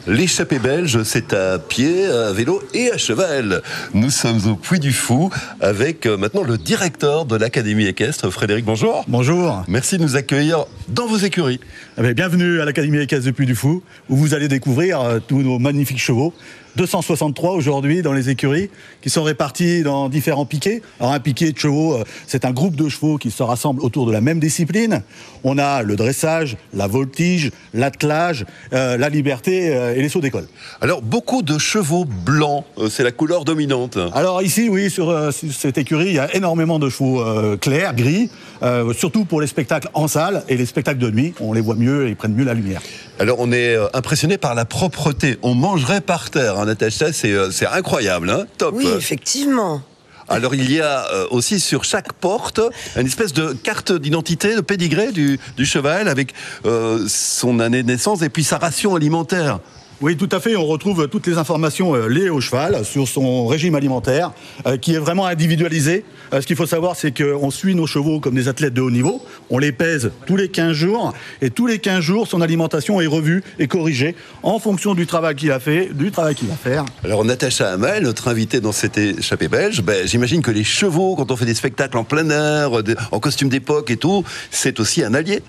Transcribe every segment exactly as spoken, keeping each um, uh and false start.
L'échappée belge, c'est à pied, à vélo et à cheval. Nous sommes au Puy du Fou avec euh, maintenant le directeur de l'Académie équestre. Frédéric, bonjour. Bonjour. Merci de nous accueillir dans vos écuries. Eh bien, bienvenue à l'Académie équestre du Puy du Fou, où vous allez découvrir euh, tous nos magnifiques chevaux. deux cent soixante-trois aujourd'hui dans les écuries, qui sont répartis dans différents piquets. Alors un piquet de chevaux, euh, c'est un groupe de chevaux qui se rassemblent autour de la même discipline. On a le dressage, la voltige, l'attelage, euh, la liberté euh, et les sauts d'école. Alors beaucoup de chevaux blancs, euh, c'est la couleur dominante. Alors ici, oui, sur, euh, sur cette écurie, il y a énormément de chevaux euh, clairs, gris, euh, surtout pour les spectacles en salle et les spectacles de nuit. On les voit mieux et ils prennent mieux la lumière. Alors on est euh, impressionné par la propreté. On mangerait par terre. Natacha, c'est euh, incroyable, hein. Top. Oui, effectivement. Alors il y a euh, aussi sur chaque porte une espèce de carte d'identité, de pédigré du, du cheval avec euh, son année de naissance et puis sa ration alimentaire. Oui, tout à fait. On retrouve toutes les informations euh, liées au cheval sur son régime alimentaire, euh, qui est vraiment individualisé. Euh, ce qu'il faut savoir, c'est qu'on suit nos chevaux comme des athlètes de haut niveau. On les pèse tous les quinze jours. Et tous les quinze jours, son alimentation est revue et corrigée en fonction du travail qu'il a fait, du travail qu'il va faire. Alors, Natacha Hamel, notre invitée dans cette échappée belge, ben, j'imagine que les chevaux, quand on fait des spectacles en plein air, en costume d'époque et tout, c'est aussi un allié.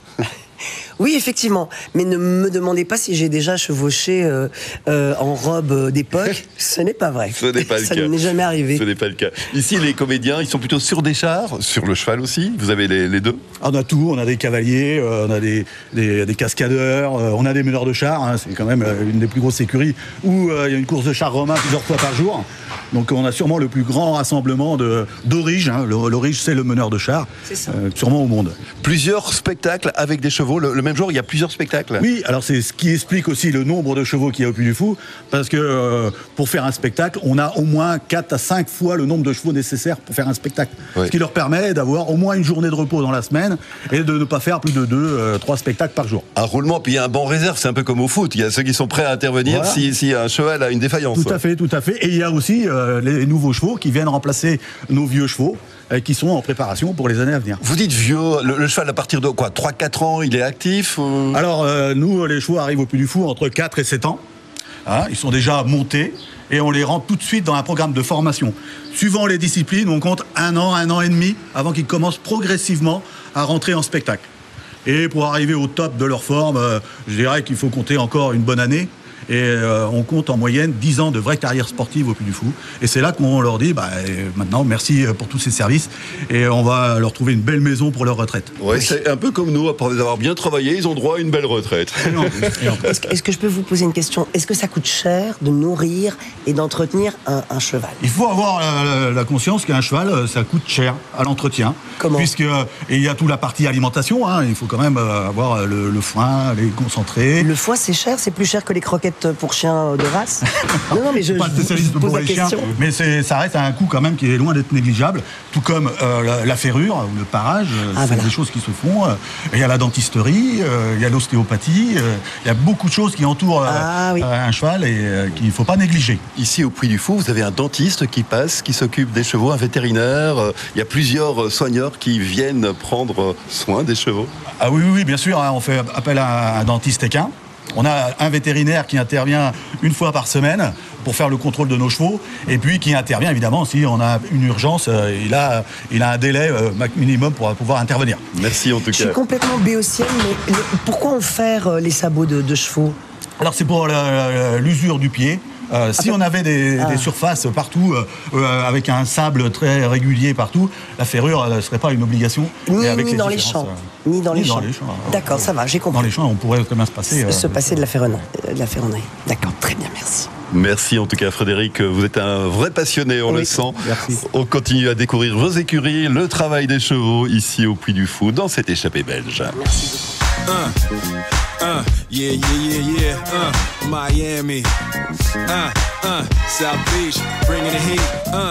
Oui, effectivement. Mais ne me demandez pas si j'ai déjà chevauché euh, euh, en robe d'époque. Ce n'est pas vrai. Ce n'est pas le Ça cas. Ça n'est jamais arrivé. Ce n'est pas le cas. Ici, les comédiens, ils sont plutôt sur des chars, sur le cheval aussi. Vous avez les, les deux. On a tout. On a des cavaliers, euh, on a des, des, des cascadeurs, euh, on a des meneurs de chars. Hein. C'est quand même euh, une des plus grosses écuries où euh, il y a une course de chars romains plusieurs fois par jour. Donc on a sûrement le plus grand rassemblement d'Aurige. Hein. L'Aurige, c'est le meneur de chars, euh, sûrement au monde. Plusieurs spectacles avec des chevaux. Le, le même jour, il y a plusieurs spectacles. Oui, alors c'est ce qui explique aussi le nombre de chevaux qu'il y a au Puy du Fou, parce que euh, pour faire un spectacle, on a au moins quatre à cinq fois le nombre de chevaux nécessaires pour faire un spectacle. Oui. Ce qui leur permet d'avoir au moins une journée de repos dans la semaine et de ne pas faire plus de deux, euh, trois spectacles par jour. Un roulement, puis il y a un banc réserve, c'est un peu comme au foot. Il y a ceux qui sont prêts à intervenir voilà. si, si un cheval a une défaillance. Tout à fait, tout à fait. Et il y a aussi euh, les nouveaux chevaux qui viennent remplacer nos vieux chevaux, qui sont en préparation pour les années à venir. Vous dites vieux, le, le cheval à partir de quoi, trois quatre ans, il est actif ou... Alors, euh, nous, les chevaux arrivent au Puy du Fou entre quatre et sept ans. Hein, ils sont déjà montés et on les rend tout de suite dans un programme de formation. Suivant les disciplines, on compte un an, un an et demi avant qu'ils commencent progressivement à rentrer en spectacle. Et pour arriver au top de leur forme, euh, je dirais qu'il faut compter encore une bonne année. Et euh, on compte en moyenne dix ans de vraie carrière sportive au Puy du Fou. Et c'est là qu'on leur dit, bah, maintenant, merci pour tous ces services. Et on va leur trouver une belle maison pour leur retraite. Ouais, oui, c'est un peu comme nous, après avoir bien travaillé, ils ont droit à une belle retraite. Est-ce que, est-ce que je peux vous poser une question? Est-ce que ça coûte cher de nourrir et d'entretenir un, un cheval? Il faut avoir la, la, la conscience qu'un cheval, ça coûte cher à l'entretien. Comment? Puisque et il y a toute la partie alimentation, hein, il faut quand même avoir le, le foin, les concentrés. Le foin, c'est cher? C'est plus cher que les croquettes pour chiens de race? Non, non, mais je, pas je, spécialiste je pose pour la les question. Chiens, mais ça reste à un coût quand même qui est loin d'être négligeable. Tout comme euh, la, la ferrure ou le parage, ah, c'est voilà. des choses qui se font. Il y a la dentisterie, euh, il y a l'ostéopathie, euh, il y a beaucoup de choses qui entourent ah, euh, oui. un cheval et euh, qu'il ne faut pas négliger. Ici au Puy du Fou, vous avez un dentiste qui passe, qui s'occupe des chevaux, un vétérinaire. Euh, il y a plusieurs soigneurs qui viennent prendre soin des chevaux. Ah oui, oui, bien sûr. Hein, on fait appel à un dentiste équin. On a un vétérinaire qui intervient une fois par semaine pour faire le contrôle de nos chevaux et puis qui intervient évidemment si on a une urgence, euh, il, a, il a un délai euh, minimum pour pouvoir intervenir. Merci en tout cas. Je suis complètement béotienne, mais pourquoi on fait euh, les sabots de, de chevaux? Alors c'est pour l'usure du pied. Euh, si on avait des, ah. des surfaces partout, euh, euh, avec un sable très régulier partout, la ferrure ne serait pas une obligation. Ni, avec ni, les dans les champs. Euh, ni dans les champs. champs. D'accord, ça va, j'ai compris. Dans les champs, on pourrait quand même se passer. Se, euh, se passer de la ferronnerie. De la ferronnerie. D'accord, très bien, merci. Merci en tout cas Frédéric, vous êtes un vrai passionné, on oui. le sent. Merci. On continue à découvrir vos écuries, le travail des chevaux ici au Puy du Fou, dans cette échappée belge. Merci beaucoup. Uh, uh, yeah, yeah, yeah, yeah, uh, Miami, uh, uh, South Beach, bringing the heat, uh.